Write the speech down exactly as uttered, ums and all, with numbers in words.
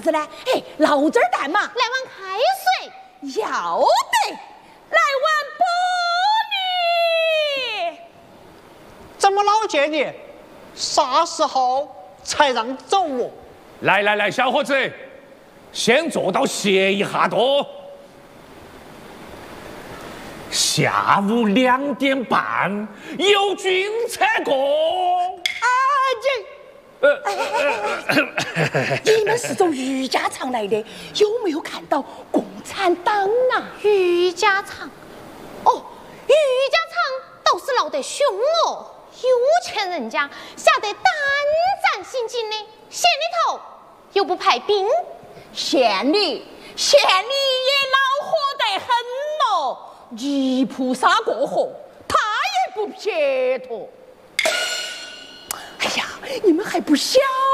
子呢？哎，老子儿干嘛？ 来碗开水。 要得，来碗玻璃。 怎么老姐姐，啥时候才让走我？ 来来来，小伙子，先坐到歇一下多。下午两点半有军车过。 啊，这，呃，你们是走瑜伽场来的，有没有看到共产党啊？ 瑜伽场，哦，瑜伽场倒是闹得凶哦。有钱人家下得胆战心惊的，县里头又不派兵， 县里县里也恼火得很咯。泥菩萨过河，他也不撇脱。哎呀，你们还不晓